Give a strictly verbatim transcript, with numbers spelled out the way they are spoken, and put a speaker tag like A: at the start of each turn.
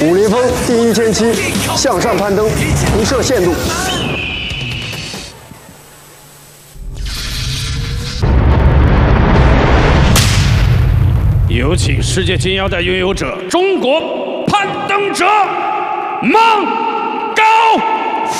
A: 武林风第一千七，向上攀登，不设限度。
B: 有请世界金腰带拥有者中国攀登者孟高。